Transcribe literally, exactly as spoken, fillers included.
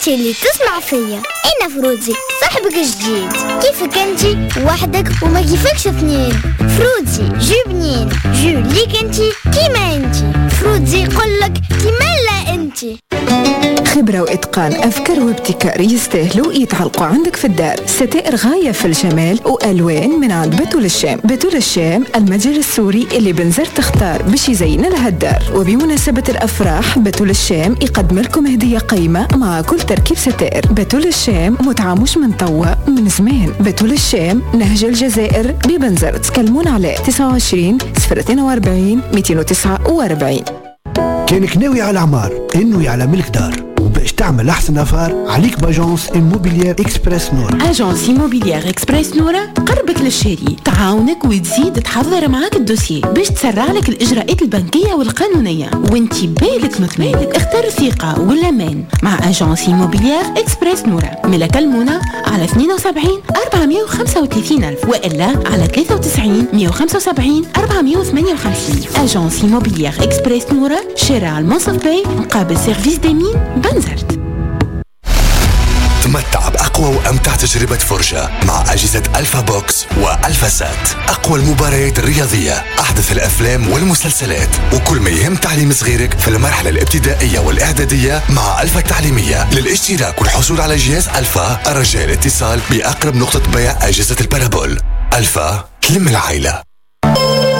انتي اللي تسمع فيا. انا فروزي صاحبك الجديد. كيفك انتي وحدك وما كيفكش اثنين؟ فروزي جو بنين، جو ليك انتي كيما انتي. فروزي يقولك كيما لا انتي. خبرة وإتقان، أفكار وابتكار يستاهلوا يتعلقوا عندك في الدار. ستائر غاية في الجمال وألوان من عند بتول الشام. بتول الشام المتجر السوري اللي بنزر تختار باش يزين لها الدار. وبمناسبة الأفراح بتول الشام يقدم لكم هدية قيمة مع كل تركيب ستائر. بتول الشام متعامش من طوى من زمان. بتول الشام نهج الجزائر ببنزر. تكلمون على تسعة وعشرين صفر اثنين وأربعين مئتين وتسعة وأربعين. كانك ناوي على عمار، انوي على ملك دار، وباش تعمل احسن افار عليك باجونس إيموبيليير إكسبرس نورا. اجونس إيموبيليير إكسبرس نورا قربك للشاري، تعاونك وتزيد تحضر معاك الدوسيي باش تسرع لك الاجراءات البنكيه والقانونيه، وانتي بالك مطمئن. اختار الثقه والامان مع اجونس إيموبيليير إكسبرس نورا. ملك المونة على اثنين وسبعين أربعمئة وخمسة وثلاثين ألف والا على ثلاثة وتسعين مئة وخمسة وسبعين أربعمئة وثمانية وخمسين. اجونس إيموبيليير إكسبرس نورا، شارع المنصف باي مقابل سيرفيس ديمين بنزرت. تمتع بأقوى وأمتع تجربة فرجة مع أجهزة ألفا بوكس وألفا سات. أقوى المباريات الرياضية، أحدث الأفلام والمسلسلات، وكل ما يهم تعليم صغيرك في المرحلة الابتدائية والإعدادية مع ألفا التعليمية. للاشتراك والحصول على جهاز ألفا الرجاء الاتصال بأقرب نقطة بيع أجهزة البارابول. ألفا تلم العائلة.